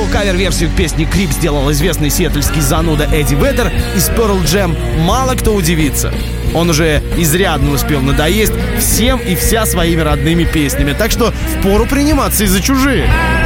кавер-версию к песне «Крип» сделал известный сиэтльский зануда Эдди Веддер из Pearl Jam, мало кто удивится. Он уже изрядно успел надоесть всем и вся своими родными песнями, так что впору приниматься и за чужие.